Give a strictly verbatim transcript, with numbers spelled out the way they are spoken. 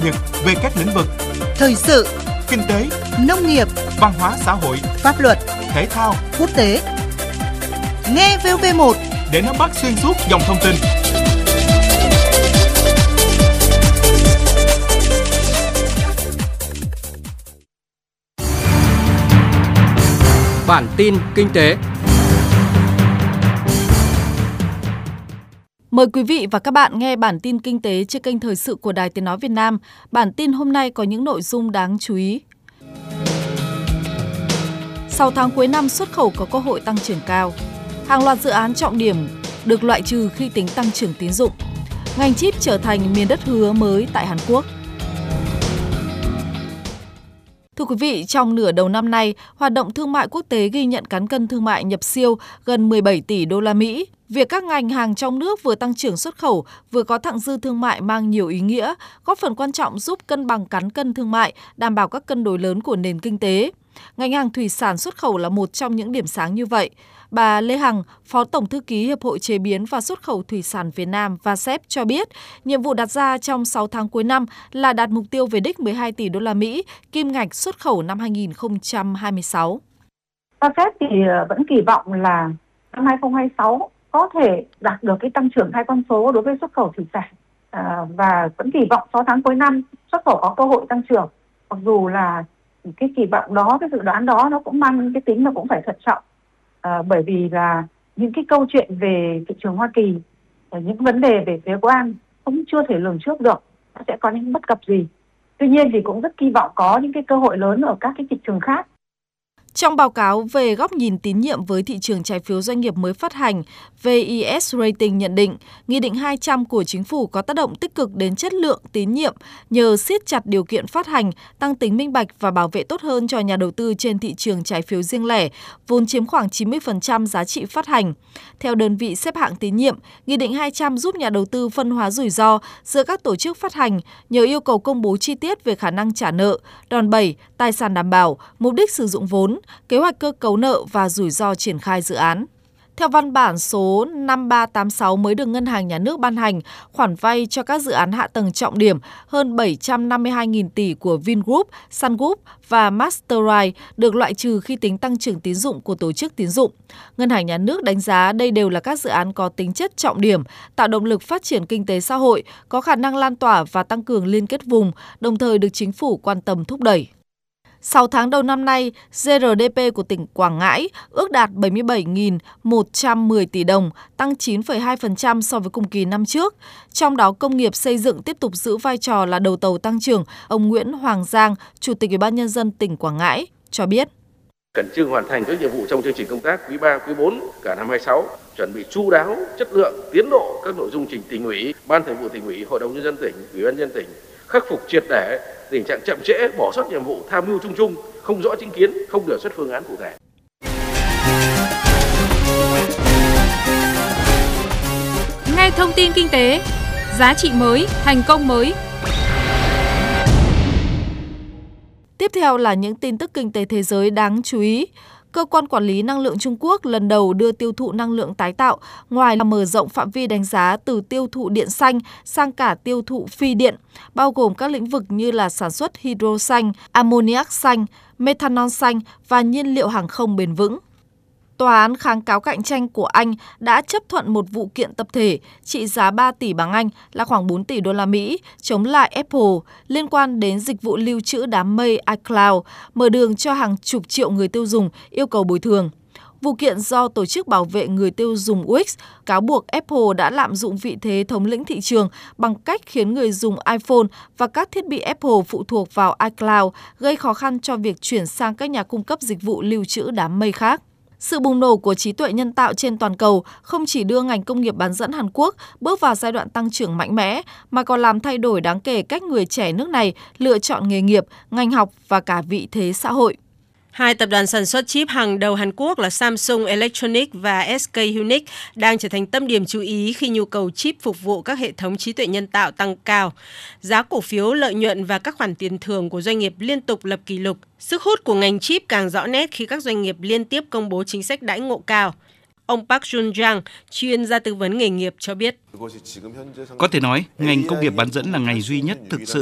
nhật về các lĩnh vực thời sự, kinh tế, nông nghiệp, văn hóa xã hội, pháp luật, thể thao, quốc tế. Nghe vê o vê một để nắm bắt xuyên suốt dòng thông tin. Bản tin kinh tế. Mời quý vị và các bạn nghe bản tin kinh tế trên kênh Thời sự của Đài Tiếng nói Việt Nam. Bản tin hôm nay có những nội dung đáng chú ý. Sau tháng cuối năm, xuất khẩu có cơ hội tăng trưởng cao. Hàng loạt dự án trọng điểm được loại trừ khi tính tăng trưởng tín dụng. Ngành chip trở thành miền đất hứa mới tại Hàn Quốc. Thưa quý vị, trong nửa đầu năm nay, hoạt động thương mại quốc tế ghi nhận cán cân thương mại nhập siêu gần mười bảy tỷ đô la Mỹ. Việc các ngành hàng trong nước vừa tăng trưởng xuất khẩu, vừa có thặng dư thương mại mang nhiều ý nghĩa, góp phần quan trọng giúp cân bằng cán cân thương mại, đảm bảo các cân đối lớn của nền kinh tế. Ngành hàng thủy sản xuất khẩu là một trong những điểm sáng như vậy. Bà Lê Hằng, Phó Tổng Thư ký Hiệp hội Chế biến và Xuất khẩu Thủy sản Việt Nam vê a ét e pê cho biết, nhiệm vụ đặt ra trong sáu tháng cuối năm là đạt mục tiêu về đích mười hai tỷ đô la Mỹ kim ngạch xuất khẩu năm hai nghìn không trăm hai mươi sáu. vê a ét e pê thì vẫn kỳ vọng là năm hai nghìn không trăm hai mươi sáu có thể đạt được cái tăng trưởng hai con số đối với xuất khẩu thủy sản à, và vẫn kỳ vọng sáu tháng cuối năm xuất khẩu có cơ hội tăng trưởng. Mặc dù là cái kỳ vọng đó, cái dự đoán đó nó cũng mang cái tính là cũng phải thận trọng. À, bởi vì là những cái câu chuyện về thị trường Hoa Kỳ, những vấn đề về thuế quan cũng chưa thể lường trước được nó sẽ có những bất cập gì. Tuy nhiên thì cũng rất kỳ vọng có những cái cơ hội lớn ở các cái thị trường khác. Trong báo cáo về góc nhìn tín nhiệm với thị trường trái phiếu doanh nghiệp mới phát hành, vê i ét Rating nhận định, Nghị định hai trăm của Chính phủ có tác động tích cực đến chất lượng tín nhiệm nhờ siết chặt điều kiện phát hành, tăng tính minh bạch và bảo vệ tốt hơn cho nhà đầu tư trên thị trường trái phiếu riêng lẻ, vốn chiếm khoảng chín mươi phần trăm giá trị phát hành. Theo đơn vị xếp hạng tín nhiệm, Nghị định hai trăm giúp nhà đầu tư phân hóa rủi ro giữa các tổ chức phát hành nhờ yêu cầu công bố chi tiết về khả năng trả nợ, đòn bẩy, tài sản đảm bảo, mục đích sử dụng vốn, kế hoạch cơ cấu nợ và rủi ro triển khai dự án. Theo văn bản số năm ba tám sáu mới được Ngân hàng Nhà nước ban hành, khoản vay cho các dự án hạ tầng trọng điểm hơn bảy trăm năm mươi hai nghìn tỷ của Vingroup, Sun Group và Mastercard được loại trừ khi tính tăng trưởng tín dụng của tổ chức tín dụng. Ngân hàng Nhà nước đánh giá đây đều là các dự án có tính chất trọng điểm, tạo động lực phát triển kinh tế xã hội, có khả năng lan tỏa và tăng cường liên kết vùng, đồng thời được Chính phủ quan tâm thúc đẩy. Sau tháng đầu năm nay, giê rờ đê pê của tỉnh Quảng Ngãi ước đạt bảy mươi bảy nghìn một trăm mười tỷ đồng, tăng chín phẩy hai phần trăm so với cùng kỳ năm trước. Trong đó, công nghiệp xây dựng tiếp tục giữ vai trò là đầu tàu tăng trưởng. Ông Nguyễn Hoàng Giang, Chủ tịch Ủy ban Nhân dân tỉnh Quảng Ngãi, cho biết. Khẩn trương hoàn thành các nhiệm vụ trong chương trình công tác quý ba, quý bốn cả năm hai mươi sáu, chuẩn bị chu đáo, chất lượng, tiến độ các nội dung trình Tỉnh ủy, Ban Thường vụ Tỉnh ủy, Hội đồng Nhân dân tỉnh, Ủy ban Nhân dân tỉnh, khắc phục triệt để tình trạng chậm trễ, bỏ sót nhiệm vụ, tham mưu chung chung, không rõ chính kiến, không đề xuất phương án cụ thể. Nghe thông tin kinh tế, giá trị mới, thành công mới. Tiếp theo là những tin tức kinh tế thế giới đáng chú ý. Cơ quan Quản lý Năng lượng Trung Quốc lần đầu đưa tiêu thụ năng lượng tái tạo, ngoài là mở rộng phạm vi đánh giá từ tiêu thụ điện xanh sang cả tiêu thụ phi điện, bao gồm các lĩnh vực như là sản xuất hydro xanh, ammoniac xanh, methanol xanh và nhiên liệu hàng không bền vững. Tòa án kháng cáo cạnh tranh của Anh đã chấp thuận một vụ kiện tập thể trị giá ba tỷ bảng Anh là khoảng bốn tỷ đô la Mỹ chống lại Apple liên quan đến dịch vụ lưu trữ đám mây iCloud, mở đường cho hàng chục triệu người tiêu dùng yêu cầu bồi thường. Vụ kiện do Tổ chức Bảo vệ Người tiêu dùng u ích cáo buộc Apple đã lạm dụng vị thế thống lĩnh thị trường bằng cách khiến người dùng iPhone và các thiết bị Apple phụ thuộc vào iCloud, gây khó khăn cho việc chuyển sang các nhà cung cấp dịch vụ lưu trữ đám mây khác. Sự bùng nổ của trí tuệ nhân tạo trên toàn cầu không chỉ đưa ngành công nghiệp bán dẫn Hàn Quốc bước vào giai đoạn tăng trưởng mạnh mẽ, mà còn làm thay đổi đáng kể cách người trẻ nước này lựa chọn nghề nghiệp, ngành học và cả vị thế xã hội. Hai tập đoàn sản xuất chip hàng đầu Hàn Quốc là Samsung Electronics và ét ca Hynix đang trở thành tâm điểm chú ý khi nhu cầu chip phục vụ các hệ thống trí tuệ nhân tạo tăng cao. Giá cổ phiếu, lợi nhuận và các khoản tiền thưởng của doanh nghiệp liên tục lập kỷ lục. Sức hút của ngành chip càng rõ nét khi các doanh nghiệp liên tiếp công bố chính sách đãi ngộ cao. Ông Park Jun-jang, chuyên gia tư vấn nghề nghiệp cho biết. Có thể nói, ngành công nghiệp bán dẫn là ngành duy nhất thực sự